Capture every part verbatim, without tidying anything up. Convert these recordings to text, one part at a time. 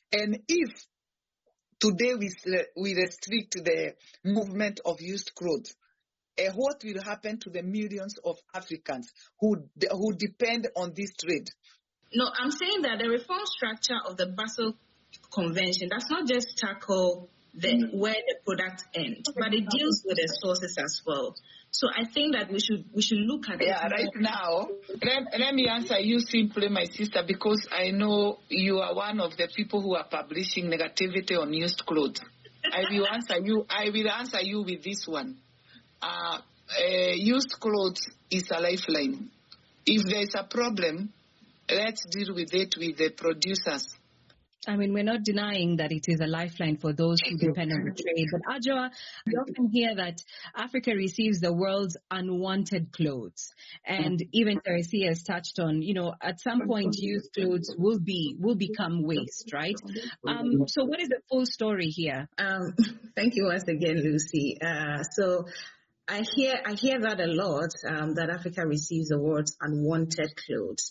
And if today we, we restrict the movement of used clothes, uh, what will happen to the millions of Africans who, who depend on this trade? No, I'm saying that the reform structure of the Basel Convention does not just tackle the, mm-hmm. where the product ends, but it deals with the sources as well. So I think that we should we should look at yeah, it. Right now, let, let me answer you simply, my sister, because I know you are one of the people who are publishing negativity on used clothes. I will answer you. I will answer you with this one. Uh, uh, used clothes is a lifeline. If there is a problem, let's deal with it with the producers. I mean, we're not denying that it is a lifeline for those who depend on the trade. But Adjoa, we often hear that Africa receives the world's unwanted clothes. And even Teresia has touched on, you know, at some point used clothes will be will become waste, right? Um, so what is the full story here? Um, thank you once again, Lucy. Uh, so I hear I hear that a lot, um, that Africa receives the world's unwanted clothes.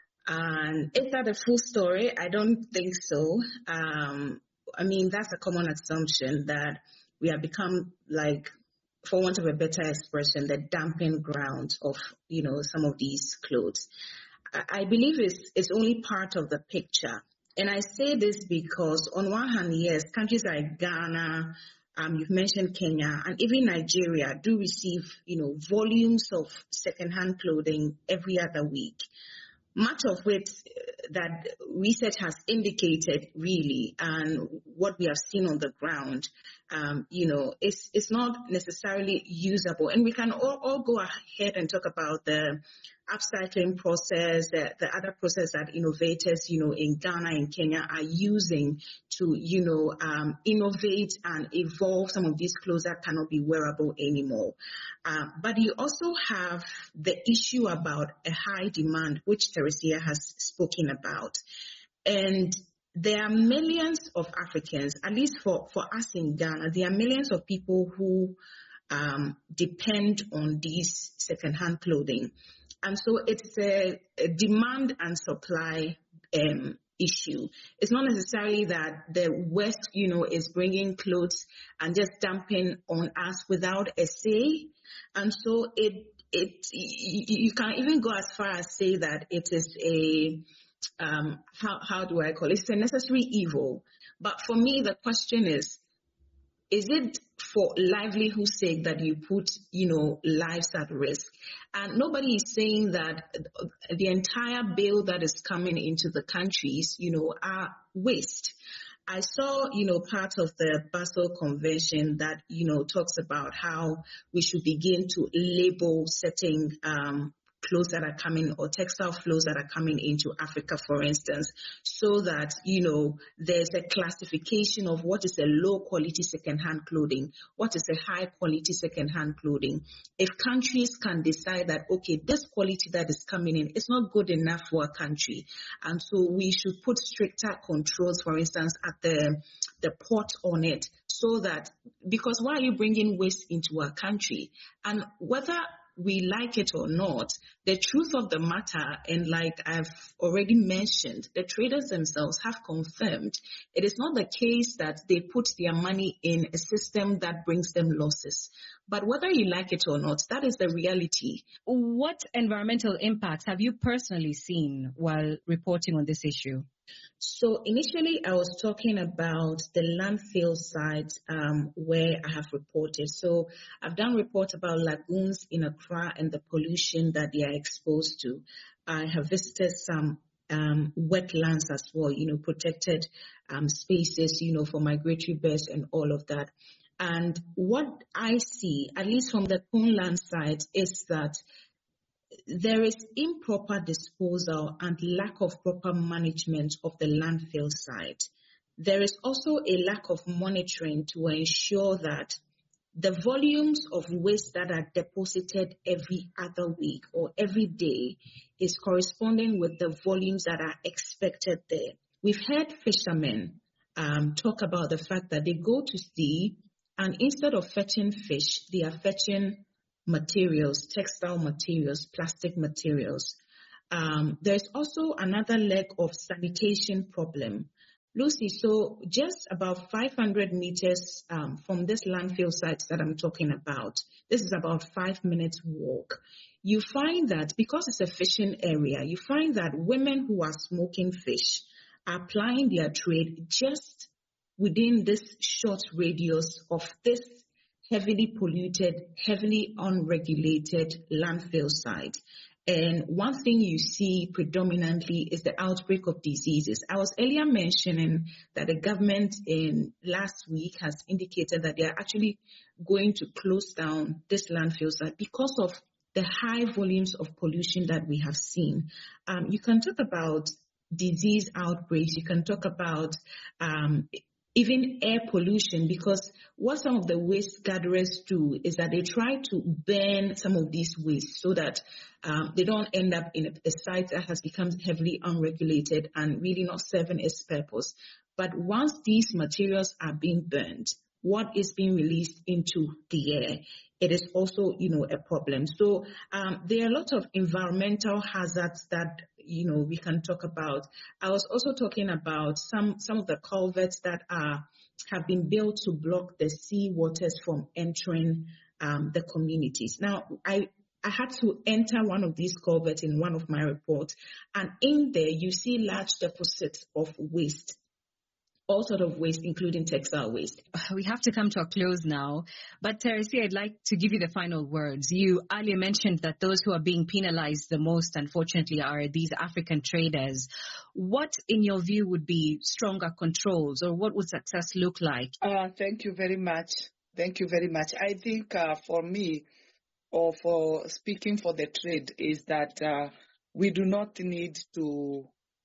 And is that a full story? I don't think so. Um, I mean, that's a common assumption that we have become, like, for want of a better expression, the dumping ground of, you know, some of these clothes. I, I believe it's, it's only part of the picture. And I say this because on one hand, yes, countries like Ghana, um, you've mentioned Kenya, and even Nigeria do receive, you know, volumes of secondhand clothing every other week. Much of it that research has indicated, really, and what we have seen on the ground, um, you know, it's, it's not necessarily usable. And we can all, all go ahead and talk about the upcycling process, the, the other process that innovators, you know, in Ghana and Kenya are using to, you know, um, innovate and evolve some of these clothes that cannot be wearable anymore. Uh, but you also have the issue about a high demand, which Teresia has spoken about. And there are millions of Africans, at least for, for us in Ghana, there are millions of people who um, depend on these secondhand clothing. And so it's a, a demand and supply um, issue. It's not necessarily that the West, you know, is bringing clothes and just dumping on us without a say. And so it, it, you can even go as far as say that it is a, um, how, how do I call it? It's a necessary evil. But for me, the question is, is it for livelihood's sake that you put, you know, lives at risk? And nobody is saying that the entire bill that is coming into the countries, you know, are waste. I saw, you know, part of the Basel Convention that, you know, talks about how we should begin to label certain um, clothes that are coming, or textile flows that are coming into Africa, for instance, so that, you know, there's a classification of what is a low quality secondhand clothing, what is a high quality secondhand clothing. If countries can decide that, okay, this quality that is coming in is not good enough for a country, and so we should put stricter controls, for instance, at the, the port on it, so that, because why are you bringing waste into our country? And whether we like it or not, the truth of the matter, and like I've already mentioned, the traders themselves have confirmed it is not the case that they put their money in a system that brings them losses. But whether you like it or not, that is the reality. What environmental impacts have you personally seen while reporting on this issue? So initially, I was talking about the landfill sites um, where I have reported. So I've done reports about lagoons in Accra and the pollution that they are exposed to. I have visited some um, wetlands as well, you know, protected um, spaces, you know, for migratory birds and all of that. And what I see, at least from the Poundland side, is that there is improper disposal and lack of proper management of the landfill site. There is also a lack of monitoring to ensure that the volumes of waste that are deposited every other week or every day is corresponding with the volumes that are expected there. We've heard fishermen um, talk about the fact that they go to sea, and instead of fetching fish, they are fetching materials, textile materials, plastic materials. Um, there's also another leg of sanitation problem. Lucy, so just about five hundred meters um, from this landfill site that I'm talking about, this is about five minutes walk. You find that because it's a fishing area, you find that women who are smoking fish are plying their trade just within this short radius of this heavily polluted, heavily unregulated landfill site. And one thing you see predominantly is the outbreak of diseases. I was earlier mentioning that the government in last week has indicated that they are actually going to close down this landfill site because of the high volumes of pollution that we have seen. Um, you can talk about disease outbreaks. You can talk about um, even air pollution, because what some of the waste gatherers do is that they try to burn some of these wastes so that um, they don't end up in a, a site that has become heavily unregulated and really not serving its purpose. But once these materials are being burned, what is being released into the air, it is also, you know, a problem. So um, there are a lot of environmental hazards that, you know, we can talk about. I was also talking about some, some of the culverts that are have been built to block the sea waters from entering um, the communities. Now, I I had to enter one of these culverts in one of my reports, and in there you see large deposits of waste. All sort of waste, including textile waste. We have to come to a close now. But Teresi, I'd like to give you the final words. You earlier mentioned that those who are being penalized the most, unfortunately, are these African traders. What, in your view, would be stronger controls, or what would success look like? Uh, thank you very much. Thank you very much. I think uh, for me, or for speaking for the trade, is that uh, we do not need to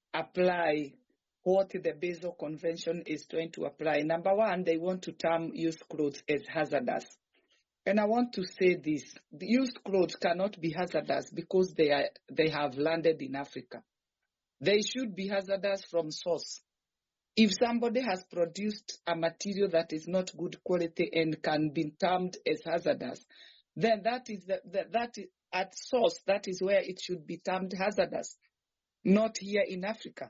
apply what the Basel Convention is trying to apply. Number one, they want to term used clothes as hazardous. And I want to say this, the used clothes cannot be hazardous because they are they have landed in Africa. They should be hazardous from source. If somebody has produced a material that is not good quality and can be termed as hazardous, then that is the, the, that is, at source, that is where it should be termed hazardous, not here in Africa.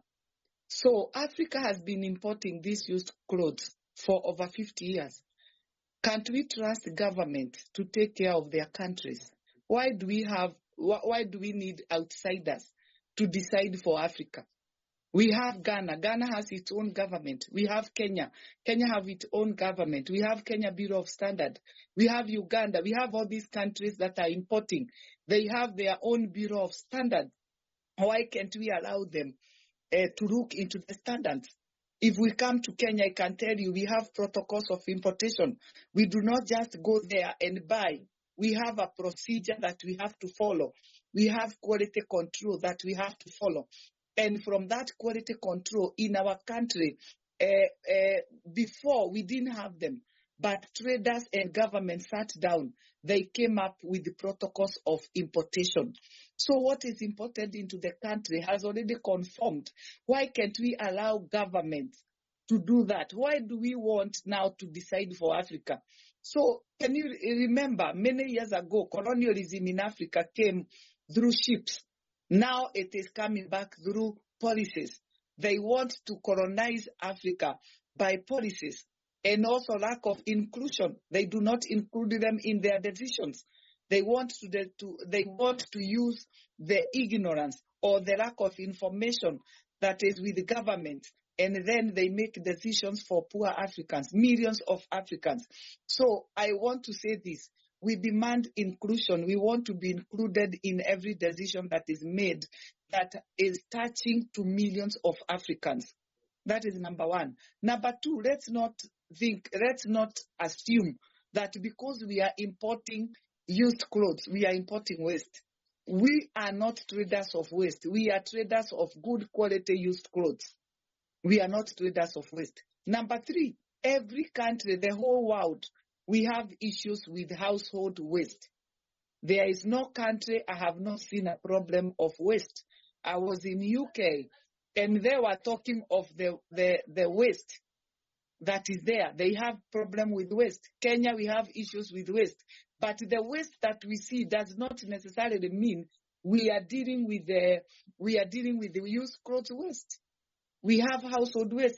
So Africa has been importing these used clothes for over fifty years. Can't we trust the government to take care of their countries? Why do we have, why do we need outsiders to decide for Africa? We have Ghana. Ghana has its own government. We have Kenya. Kenya have its own government. We have Kenya Bureau of Standard. We have Uganda. We have all these countries that are importing. They have their own Bureau of Standard. Why can't we allow them uh, to look into the standards? If we come to Kenya, I can tell you we have protocols of importation. We do not just go there and buy. We have a procedure that we have to follow. We have quality control that we have to follow. And from that quality control in our country, uh, uh, before we didn't have them, but traders and government sat down. They came up with the protocols of importation. So what is imported into the country has already conformed. Why can't we allow government to do that? Why do we want now to decide for Africa? So can you remember many years ago, colonialism in Africa came through ships. Now it is coming back through policies. They want to colonize Africa by policies and also lack of inclusion. They do not include them in their decisions. They want to, to they want to use the ignorance or the lack of information that is with the government, and then they make decisions for poor Africans, millions of Africans. So I want to say this. We demand inclusion. We want to be included in every decision that is made that is touching to millions of Africans. That is number one. Number two, let's not think, let's not assume that because we are importing used clothes, we are importing waste. We are not traders of waste. We are traders of good quality used clothes. We are not traders of waste. Number three, every country, the whole world, we have issues with household waste. There is no country I have not seen a problem of waste. I was in U K and they were talking of the, the, the waste that is there. They have problem with waste. Kenya, we have issues with waste. But the waste that we see does not necessarily mean we are dealing with the, we are dealing with the used clothes waste. We have household waste.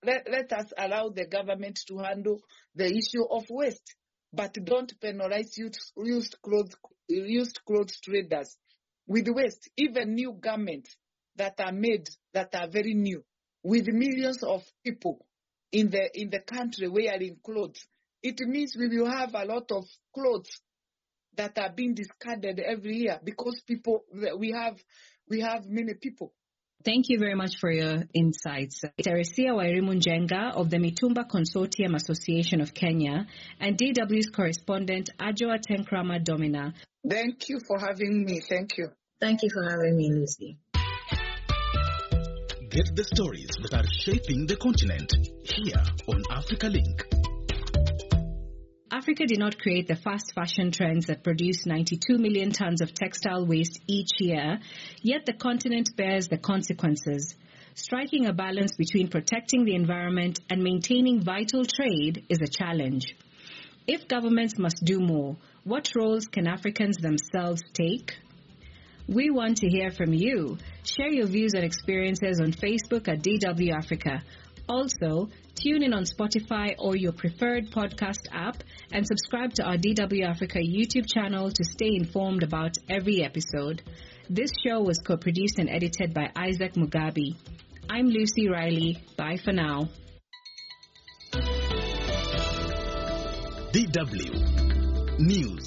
let, let us allow the government to handle the issue of waste, but don't penalize used, used clothes used clothes traders with waste. Even new garments that are made that are very new, with millions of people in the in the country wearing clothes, it means we will have a lot of clothes that are being discarded every year because people we have we have many people. Thank you very much for your insights. Teresia Wairimu-Njenga of the Mitumba Consortium Association of Kenya and D W's correspondent Adjoa Tenkrama Domina. Thank you for having me. Thank you. Thank you for having me, Lucy. Get the stories that are shaping the continent here on Africa Link. Africa did not create the fast fashion trends that produce ninety-two million tons of textile waste each year, yet the continent bears the consequences. Striking a balance between protecting the environment and maintaining vital trade is a challenge. If governments must do more, what roles can Africans themselves take? We want to hear from you. Share your views and experiences on Facebook at D W Africa. Also, tune in on Spotify or your preferred podcast app and subscribe to our D W Africa YouTube channel to stay informed about every episode. This show was co-produced and edited by Isaac Mugabe. I'm Lucy Riley. Bye for now. D W News.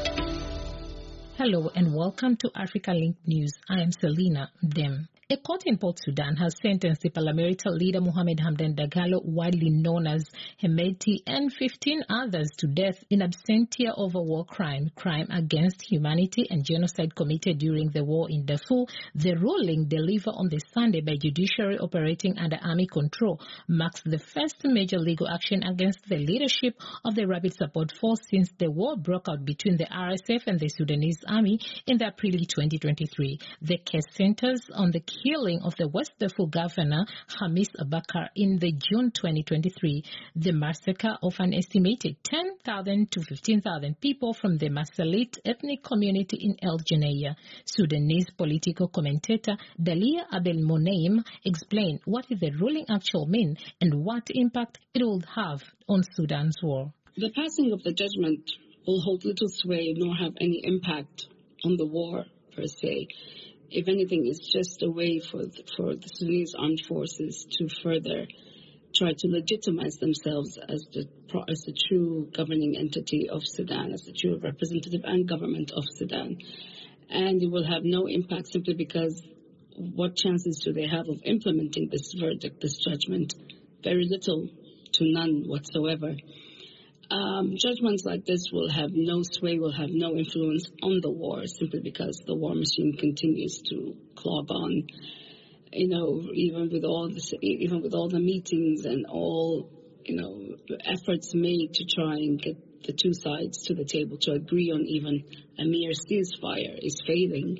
Hello and welcome to Africa Link News. I am Selina Dem. A court in Port Sudan has sentenced the paramilitary leader Mohamed Hamdan Dagalo, widely known as Hemedti, and fifteen others to death in absentia over war crime, crime against humanity and genocide committed during the war in Darfur. The ruling, delivered on the Sunday by judiciary operating under army control, marks the first major legal action against the leadership of the Rapid Support Force since the war broke out between the R S F and the Sudanese army in April twenty twenty-three. The case centers on the killing of the West Darfur governor Hamis Abakar in the June twenty twenty-three, the massacre of an estimated ten thousand to fifteen thousand people from the Masalit ethnic community in El Geneia. Sudanese political commentator Dalia Abel Monaim explained what the ruling actually mean and what impact it will have on Sudan's war. The passing of the judgment will hold little sway nor have any impact on the war per se. If anything, it's just a way for the, for the Sudanese armed forces to further try to legitimize themselves as the as the true governing entity of Sudan, as the true representative and government of Sudan. And it will have no impact simply because what chances do they have of implementing this verdict, this judgment? Very little to none whatsoever. Um, judgments like this will have no sway, will have no influence on the war, simply because the war machine continues to clog on. You know, even with all the even with all the meetings and all, you know, efforts made to try and get the two sides to the table to agree on even a mere ceasefire is failing,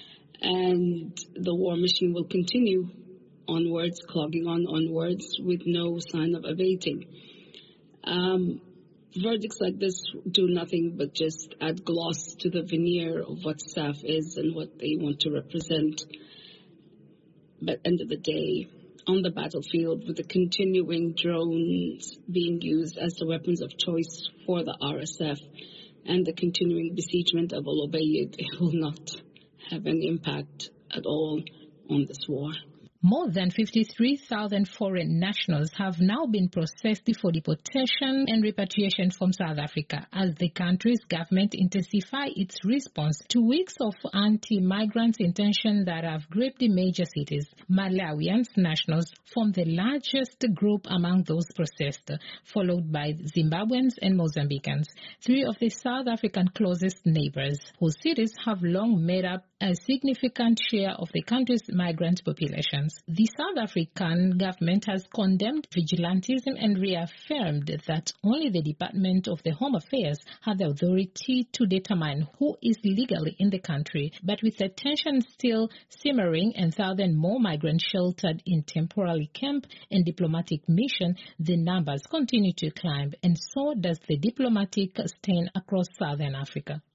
and the war machine will continue onwards, clogging on onwards with no sign of abating. Um, Verdicts like this do nothing but just add gloss to the veneer of what S A F is and what they want to represent. But at the end of the day, on the battlefield, with the continuing drones being used as the weapons of choice for the R S F and the continuing besiegement of Al Ubaid, it will not have any impact at all on this war. More than fifty-three thousand foreign nationals have now been processed for deportation and repatriation from South Africa as the country's government intensifies its response to weeks of anti-migrant intention that have gripped the major cities. Malawian nationals form the largest group among those processed, followed by Zimbabweans and Mozambicans, three of the South African closest neighbors, whose cities have long made up a significant share of the country's migrant populations. The South African government has condemned vigilantism and reaffirmed that only the Department of the Home Affairs has the authority to determine who is legally in the country. But with the tension still simmering and thousands more migrants sheltered in temporary camp and diplomatic mission, the numbers continue to climb, and so does the diplomatic stain across Southern Africa.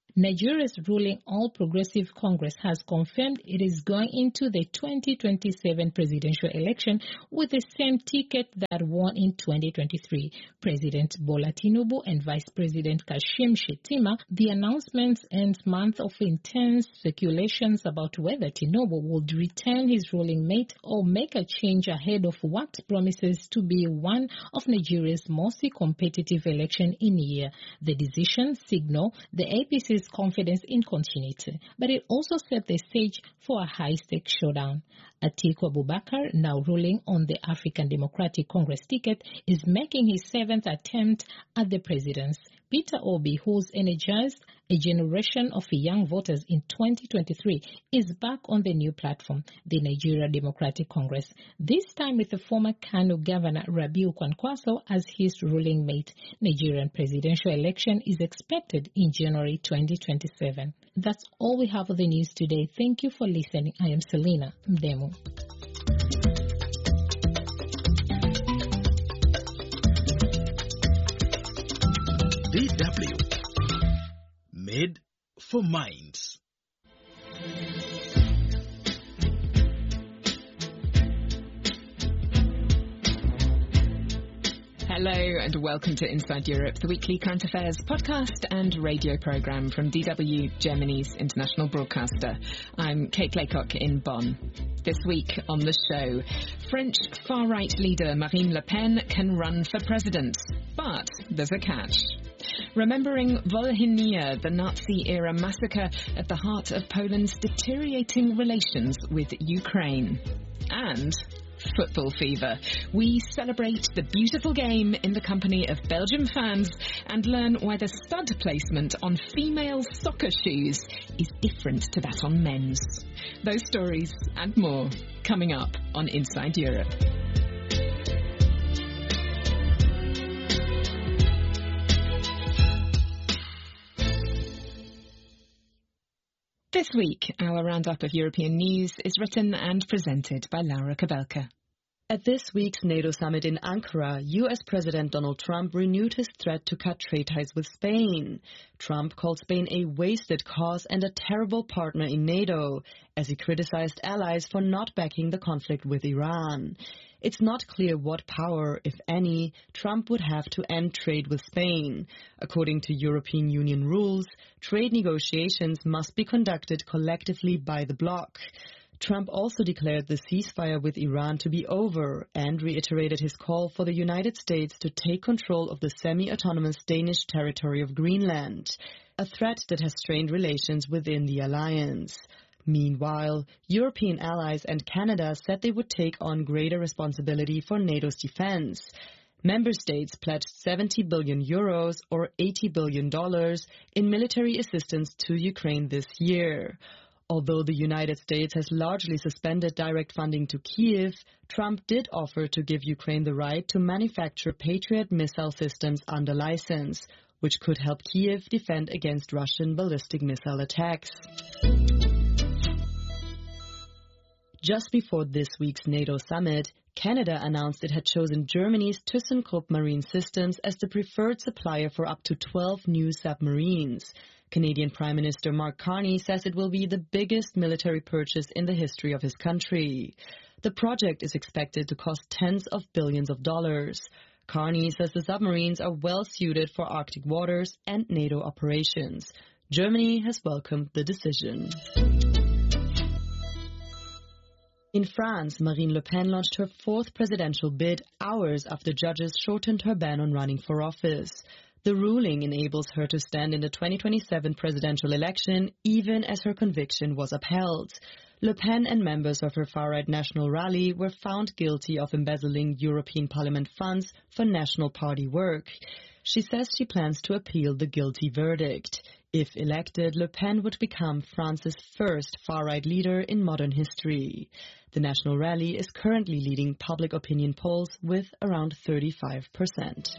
Nigeria's ruling All Progressive Congress has confirmed it is going into the twenty twenty-seven presidential election with the same ticket that won in twenty twenty-three. President Bola Tinubu and Vice President Kashim Shettima. The announcements end month of intense speculations about whether Tinubu would return his ruling mate or make a change ahead of what promises to be one of Nigeria's most competitive elections in a year. The decision signaled the A P C's confidence in continuity, but it also set the stage for a high-stakes showdown. Atiku Abubakar, now ruling on the African Democratic Congress ticket, is making his seventh attempt at the presidency. Peter Obi, who's energized a generation of young voters in twenty twenty-three, is back on the new platform, the Nigeria Democratic Congress, this time with the former Kano Governor Rabiu Kwankwaso as his ruling mate. Nigerian presidential election is expected in January twenty twenty-seven. That's all we have for the news today. Thank you for listening. I am Selina Mdemo. D W Made for Minds. Hello and welcome to Inside Europe, the weekly current affairs podcast and radio programme from D W, Germany's international broadcaster. I'm Kate Laycock in Bonn. This week on the show, French far-right leader Marine Le Pen can run for president, but there's a catch. Remembering Volhynia, the Nazi-era massacre at the heart of Poland's deteriorating relations with Ukraine. And football fever. We celebrate the beautiful game in the company of Belgian fans and learn why the stud placement on female soccer shoes is different to that on men's. Those stories and more coming up on Inside Europe. This week, our roundup of European news is written and presented by Laura Kabelka. At this week's NATO summit in Ankara, U S President Donald Trump renewed his threat to cut trade ties with Spain. Trump called Spain a wasted cause and a terrible partner in NATO, as he criticized allies for not backing the conflict with Iran. It's not clear what power, if any, Trump would have to end trade with Spain. According to European Union rules, trade negotiations must be conducted collectively by the bloc. Trump also declared the ceasefire with Iran to be over and reiterated his call for the United States to take control of the semi-autonomous Danish territory of Greenland, a threat that has strained relations within the alliance. Meanwhile, European allies and Canada said they would take on greater responsibility for NATO's defense. Member states pledged seventy billion euros or eighty billion dollars in military assistance to Ukraine this year. Although the United States has largely suspended direct funding to Kyiv, Trump did offer to give Ukraine the right to manufacture Patriot missile systems under license, which could help Kyiv defend against Russian ballistic missile attacks. Just before this week's NATO summit, Canada announced it had chosen Germany's ThyssenKrupp Marine Systems as the preferred supplier for up to twelve new submarines. Canadian Prime Minister Mark Carney says it will be the biggest military purchase in the history of his country. The project is expected to cost tens of billions of dollars. Carney says the submarines are well suited for Arctic waters and NATO operations. Germany has welcomed the decision. In France, Marine Le Pen launched her fourth presidential bid hours after judges shortened her ban on running for office. The ruling enables her to stand in the twenty twenty-seven presidential election, even as her conviction was upheld. Le Pen and members of her far-right National Rally were found guilty of embezzling European Parliament funds for National Party work. She says she plans to appeal the guilty verdict. If elected, Le Pen would become France's first far-right leader in modern history. The National Rally is currently leading public opinion polls with around thirty-five percent.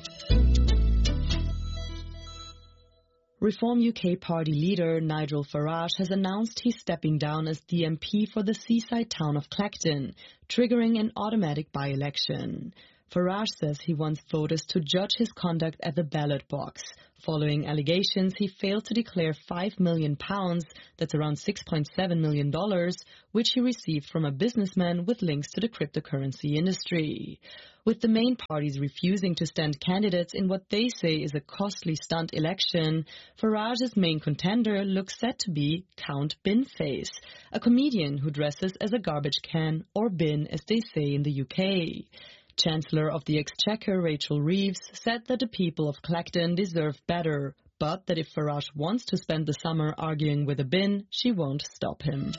Reform U K party leader Nigel Farage has announced he's stepping down as the M P for the seaside town of Clacton, triggering an automatic by-election. Farage says he wants voters to judge his conduct at the ballot box. Following allegations, he failed to declare five million pounds, that's around six point seven million dollars, which he received from a businessman with links to the cryptocurrency industry. With the main parties refusing to stand candidates in what they say is a costly stunt election, Farage's main contender looks set to be Count Binface, a comedian who dresses as a garbage can, or bin as they say in the U K. Chancellor of the Exchequer Rachel Reeves said that the people of Clacton deserve better, but that if Farage wants to spend the summer arguing with a bin, she won't stop him.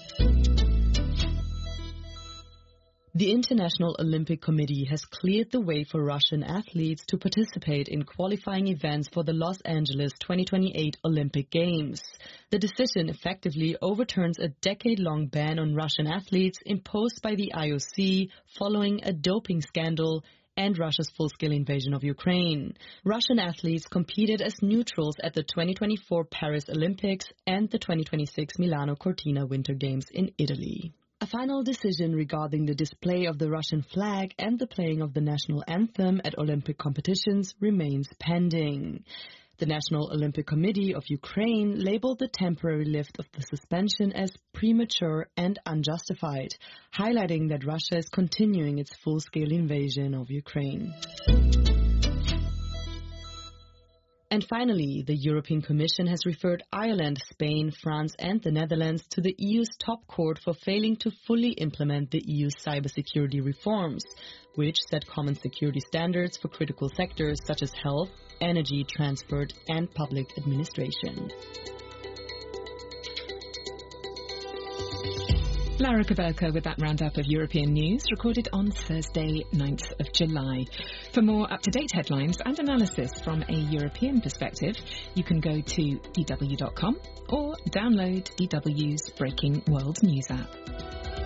The International Olympic Committee has cleared the way for Russian athletes to participate in qualifying events for the Los Angeles twenty twenty-eight Olympic Games. The decision effectively overturns a decade-long ban on Russian athletes imposed by the I O C following a doping scandal and Russia's full-scale invasion of Ukraine. Russian athletes competed as neutrals at the twenty twenty-four Paris Olympics and the twenty twenty-six Milano Cortina Winter Games in Italy. A final decision regarding the display of the Russian flag and the playing of the national anthem at Olympic competitions remains pending. The National Olympic Committee of Ukraine labeled the temporary lift of the suspension as premature and unjustified, highlighting that Russia is continuing its full-scale invasion of Ukraine. And finally, the European Commission has referred Ireland, Spain, France and the Netherlands to the E U's top court for failing to fully implement the E U's cybersecurity reforms, which set common security standards for critical sectors such as health, energy, transport and public administration. Lara Kaberka with that roundup of European news recorded on Thursday, ninth of July. For more up-to-date headlines and analysis from a European perspective, you can go to d w dot com or download D W's Breaking World News app.